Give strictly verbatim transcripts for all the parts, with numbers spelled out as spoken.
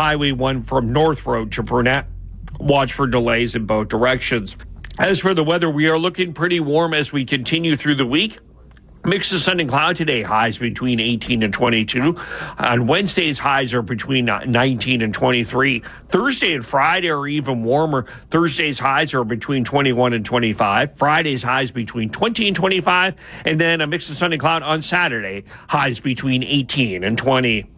Highway one from North Road to Brunette. Watch for delays in both directions. As for the weather, we are looking pretty warm as we continue through the week. Mix of sun and cloud today, highs between eighteen and twenty-two. On Wednesday's highs are between nineteen and twenty-three. Thursday and Friday are even warmer. Thursday's highs are between twenty-one and twenty-five. Friday's highs between twenty and twenty-five. And then a mix of sun and cloud on Saturday, highs between eighteen and twenty.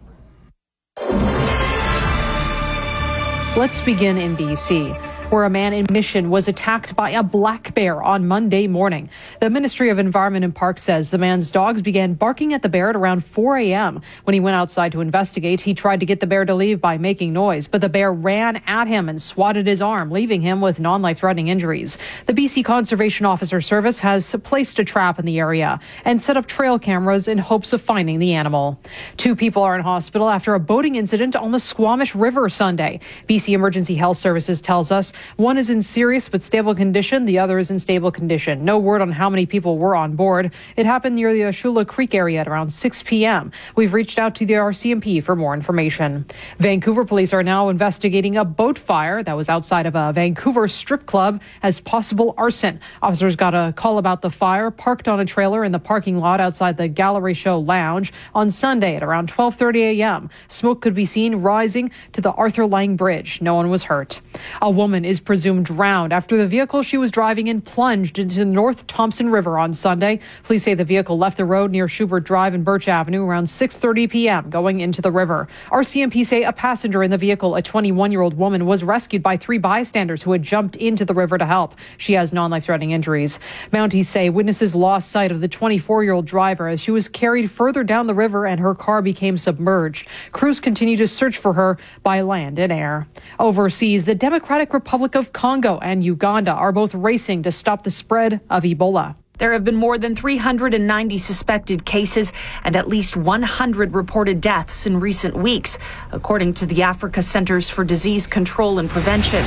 Let's begin in B C, where a man in Mission was attacked by a black bear on Monday morning. The Ministry of Environment and Parks says the man's dogs began barking at the bear at around four a.m. When he went outside to investigate, he tried to get the bear to leave by making noise, but the bear ran at him and swatted his arm, leaving him with non-life-threatening injuries. The B C Conservation Officer Service has placed a trap in the area and set up trail cameras in hopes of finding the animal. Two people are in hospital after a boating incident on the Squamish River Sunday. B C Emergency Health Services tells us one is in serious but stable condition. The other is in stable condition. No word on how many people were on board. It happened near the Ashula Creek area at around six p.m. We've reached out to the R C M P for more information. Vancouver police are now investigating a boat fire that was outside of a Vancouver strip club as possible arson. Officers got a call about the fire parked on a trailer in the parking lot outside the Gallery Show Lounge on Sunday at around twelve thirty a.m. Smoke could be seen rising to the Arthur Lang Bridge. No one was hurt. A woman is presumed drowned after the vehicle she was driving in plunged into the North Thompson River on Sunday. Police say the vehicle left the road near Schubert Drive and Birch Avenue around six thirty p.m. going into the river. R C M P say a passenger in the vehicle, a twenty-one-year-old woman, was rescued by three bystanders who had jumped into the river to help. She has non-life-threatening injuries. Mounties say witnesses lost sight of the twenty-four-year-old driver as she was carried further down the river and her car became submerged. Crews continue to search for her by land and air. Overseas, the Democratic Republic of Congo and Uganda are both racing to stop the spread of Ebola. There have been more than three hundred ninety suspected cases and at least one hundred reported deaths in recent weeks, according to the Africa Centers for Disease Control and Prevention.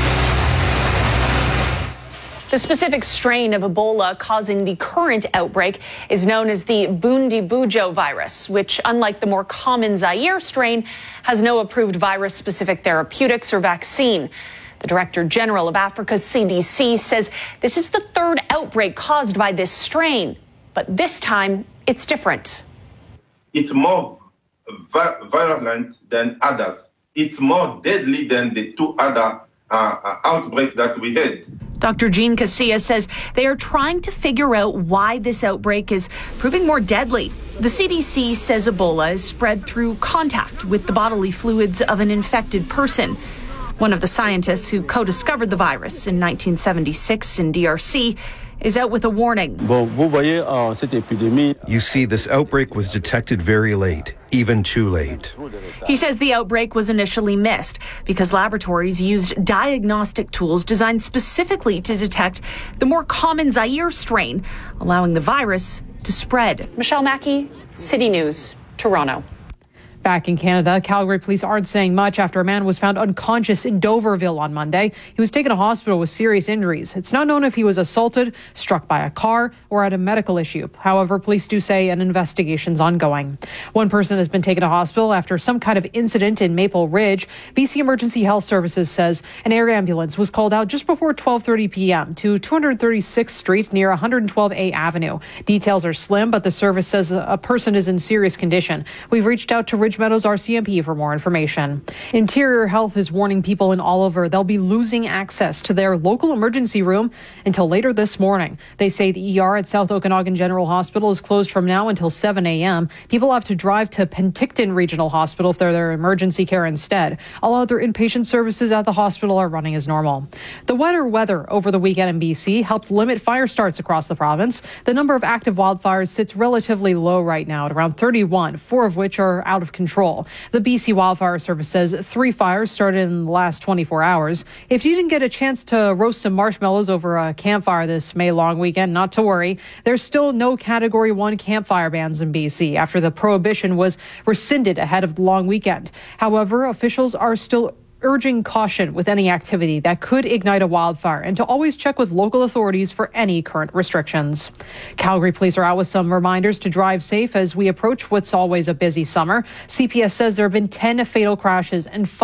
The specific strain of Ebola causing the current outbreak is known as the Bundibugyo virus, which, unlike the more common Zaire strain, has no approved virus-specific therapeutics or vaccine. The Director General of Africa's C D C says this is the third outbreak caused by this strain, but this time it's different. It's more vi- virulent than others. It's more deadly than the two other uh, outbreaks that we had. Doctor Jean Casilla says they are trying to figure out why this outbreak is proving more deadly. The C D C says Ebola is spread through contact with the bodily fluids of an infected person. One of the scientists who co-discovered the virus in nineteen seventy-six in D R C is out with a warning. You see, this outbreak was detected very late, even too late. He says the outbreak was initially missed because laboratories used diagnostic tools designed specifically to detect the more common Zaire strain, allowing the virus to spread. Michelle Mackey, City News, Toronto. Back in Canada, Calgary police aren't saying much after a man was found unconscious in Doverville on Monday. He was taken to hospital with serious injuries. It's not known if he was assaulted, struck by a car, or had a medical issue. However, police do say an investigation's ongoing. One person has been taken to hospital after some kind of incident in Maple Ridge. B C Emergency Health Services says an air ambulance was called out just before twelve thirty p.m. to two hundred thirty-sixth Street near one hundred twelve A Avenue. Details are slim, but the service says a person is in serious condition. We've reached out to Ridge Meadows R C M P for more information. Interior Health is warning people in Oliver they'll be losing access to their local emergency room until later this morning. They say the E R at South Okanagan General Hospital is closed from now until seven a.m. People have to drive to Penticton Regional Hospital if they're their emergency care instead. All other inpatient services at the hospital are running as normal. The wetter weather over the weekend in B C helped limit fire starts across the province. The number of active wildfires sits relatively low right now at around thirty-one, four of which are out of control. The B C Wildfire Service says three fires started in the last twenty-four hours. If you didn't get a chance to roast some marshmallows over a campfire this May long weekend, not to worry. There's still no Category one campfire bans in B C after the prohibition was rescinded ahead of the long weekend. However, officials are still urging caution with any activity that could ignite a wildfire and to always check with local authorities for any current restrictions. Calgary police are out with some reminders to drive safe as we approach what's always a busy summer. C P S says there have been ten fatal crashes and